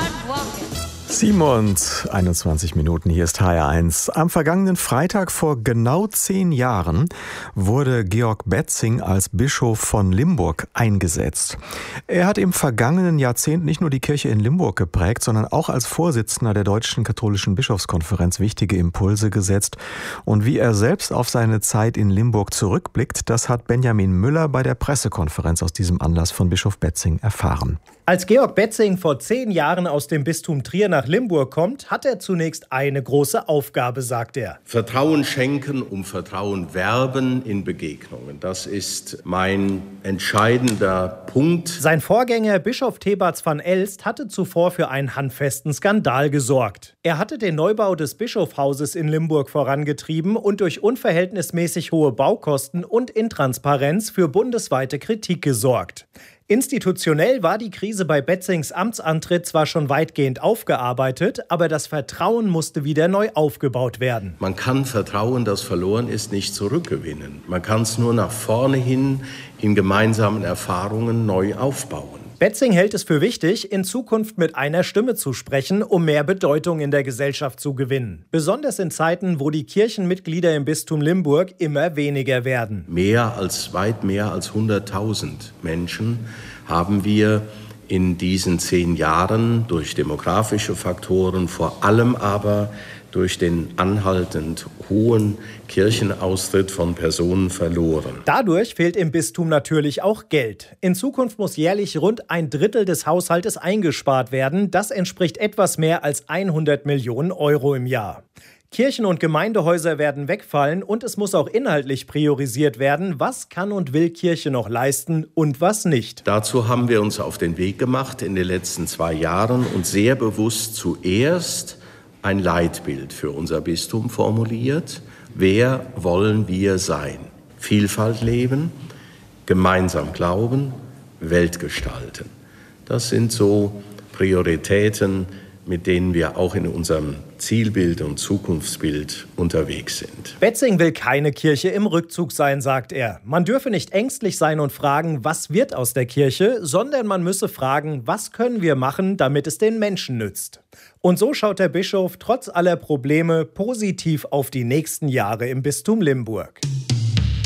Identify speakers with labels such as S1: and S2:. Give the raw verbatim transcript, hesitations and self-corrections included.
S1: sieben und einundzwanzig Minuten, hier ist H R eins. Am vergangenen Freitag vor genau zehn Jahren wurde Georg Betzing als Bischof von Limburg eingesetzt. Er hat im vergangenen Jahrzehnt nicht nur die Kirche in Limburg geprägt, sondern auch als Vorsitzender der Deutschen Katholischen Bischofskonferenz wichtige Impulse gesetzt. Und wie er selbst auf seine Zeit in Limburg zurückblickt, das hat Benjamin Müller bei der Pressekonferenz aus diesem Anlass von Bischof Betzing erfahren.
S2: Als Georg Betzing vor zehn Jahren aus dem Bistum Trier nach Limburg kommt, hat er zunächst eine große Aufgabe, sagt er.
S3: Vertrauen schenken, um Vertrauen werben in Begegnungen. Das ist mein entscheidender Punkt.
S2: Sein Vorgänger Bischof Thebats van Elst hatte zuvor für einen handfesten Skandal gesorgt. Er hatte den Neubau des Bischofshauses in Limburg vorangetrieben und durch unverhältnismäßig hohe Baukosten und Intransparenz für bundesweite Kritik gesorgt. Institutionell war die Krise bei Betzings Amtsantritt zwar schon weitgehend aufgearbeitet, aber das Vertrauen musste wieder neu aufgebaut werden.
S3: Man kann Vertrauen, das verloren ist, nicht zurückgewinnen. Man kann es nur nach vorne hin in gemeinsamen Erfahrungen neu aufbauen.
S2: Betzing hält es für wichtig, in Zukunft mit einer Stimme zu sprechen, um mehr Bedeutung in der Gesellschaft zu gewinnen. Besonders in Zeiten, wo die Kirchenmitglieder im Bistum Limburg immer weniger werden.
S3: Mehr als, weit mehr als hunderttausend Menschen haben wir in diesen zehn Jahren durch demografische Faktoren, vor allem aber durch den anhaltend hohen Kirchenaustritt von Personen verloren.
S2: Dadurch fehlt im Bistum natürlich auch Geld. In Zukunft muss jährlich rund ein Drittel des Haushaltes eingespart werden. Das entspricht etwas mehr als hundert Millionen Euro im Jahr. Kirchen- und Gemeindehäuser werden wegfallen und es muss auch inhaltlich priorisiert werden, was kann und will Kirche noch leisten und was nicht.
S3: Dazu haben wir uns auf den Weg gemacht in den letzten zwei Jahren und sehr bewusst zuerst ein Leitbild für unser Bistum formuliert. Wer wollen wir sein? Vielfalt leben, gemeinsam glauben, Welt gestalten. Das sind so Prioritäten, mit denen wir auch in unserem Zielbild und Zukunftsbild unterwegs sind.
S2: Betzing will keine Kirche im Rückzug sein, sagt er. Man dürfe nicht ängstlich sein und fragen, was wird aus der Kirche, sondern man müsse fragen, was können wir machen, damit es den Menschen nützt. Und so schaut der Bischof trotz aller Probleme positiv auf die nächsten Jahre im Bistum Limburg.